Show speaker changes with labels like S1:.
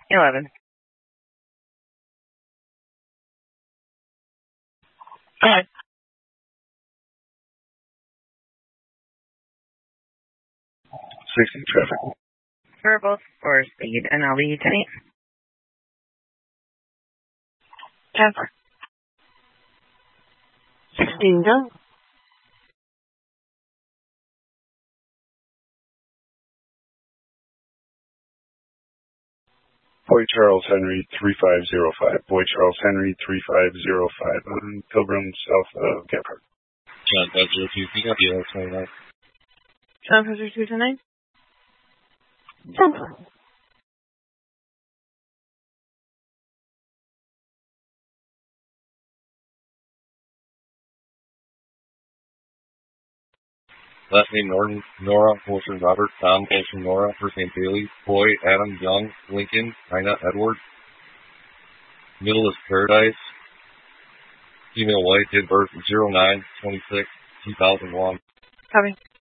S1: 11.
S2: Alright.
S3: traffic.
S1: For both for speed and LE 10.
S2: 10. 16 done.
S3: Boy Charles Henry 3505. Boy Charles Henry 3505 on Pilgrim south of Gap Park.
S4: John 502, pick up the 29.
S2: John 502 tonight. 10.
S4: Last name Norton, Nora, Wilson Robert, Tom, Wilson Nora, first name Bailey, Boy, Adam, Young, Lincoln, Ina, Edward. Middle is Paradise. Female white, date of birth 09/26/2001.
S2: Copy.